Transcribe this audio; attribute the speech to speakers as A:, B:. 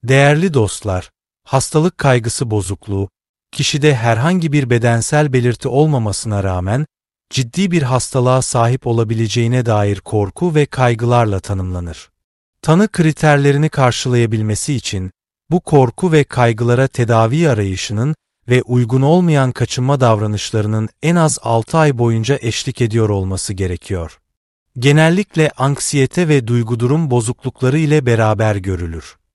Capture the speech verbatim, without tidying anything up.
A: Değerli dostlar, hastalık kaygısı bozukluğu, kişide herhangi bir bedensel belirti olmamasına rağmen ciddi bir hastalığa sahip olabileceğine dair korku ve kaygılarla tanımlanır. Tanı kriterlerini karşılayabilmesi için bu korku ve kaygılara tedavi arayışının ve uygun olmayan kaçınma davranışlarının en az altı ay boyunca eşlik ediyor olması gerekiyor. Genellikle anksiyete ve duygudurum bozuklukları ile beraber görülür.